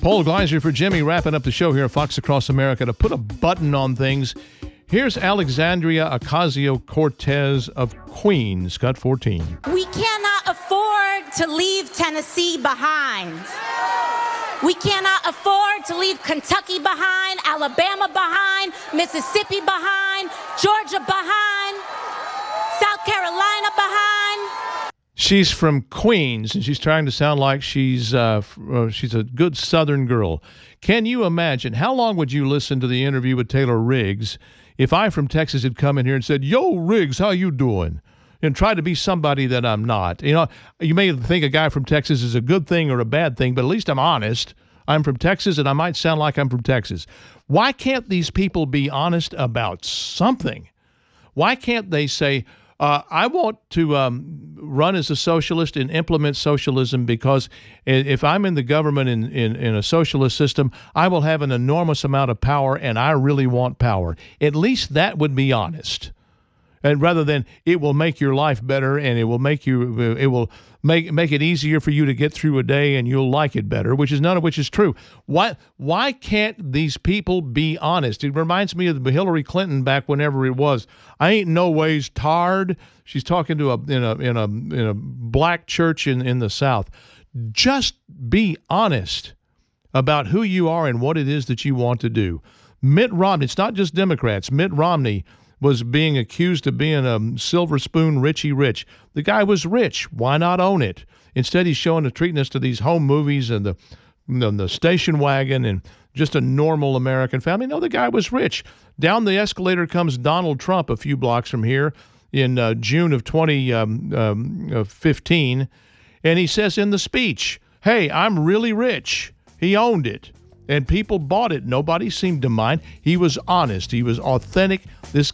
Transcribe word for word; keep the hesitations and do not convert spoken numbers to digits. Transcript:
Paul Gleiser for Jimmy, wrapping up the show here at Fox Across America. To put a button on things, here's Alexandria Ocasio-Cortez of Queens, cut fourteen. We cannot afford to leave Tennessee behind. We cannot afford to leave Kentucky behind, Alabama behind, Mississippi behind, Georgia behind, South Carolina behind. She's from Queens, and she's trying to sound like she's uh, uh, she's a good Southern girl. Can you imagine, how long would you listen to the interview with Taylor Riggs if I from Texas had come in here and said, "Yo, Riggs, how you doing?" and try to be somebody that I'm not? You know, you may think a guy from Texas is a good thing or a bad thing, but at least I'm honest. I'm from Texas, and I might sound like I'm from Texas. Why can't these people be honest about something? Why can't they say, Uh, I want to um, run as a socialist and implement socialism because if I'm in the government in, in, in a socialist system, I will have an enormous amount of power, and I really want power. At least that would be honest. And rather than it will make your life better and it will make you, it will make make it easier for you to get through a day and you'll like it better, which is none of which is true. Why why can't these people be honest? It reminds me of Hillary Clinton back whenever it was. I ain't no ways tired. She's talking to a in a in a in a black church in, in the South. Just be honest about who you are and what it is that you want to do. Mitt Romney, it's not just Democrats. Mitt Romney was being accused of being a silver spoon Richie Rich. The guy was rich. Why not own it? Instead, he's showing the treating us to these home movies and the, the, the station wagon and just a normal American family. No, the guy was rich. Down the escalator comes Donald Trump a few blocks from here in uh, June of twenty fifteen, and he says in the speech, "Hey, I'm really rich." He owned it. And people bought it. Nobody seemed to mind. He was honest. He was authentic. This